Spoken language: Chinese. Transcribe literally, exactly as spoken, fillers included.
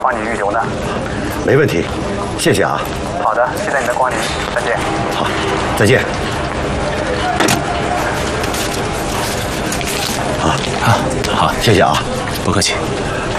帮你预留呢。 没问题，谢谢啊。 好的，期待你的光临，再见。 好，再见。 啊啊，好， 谢谢啊， 不客气。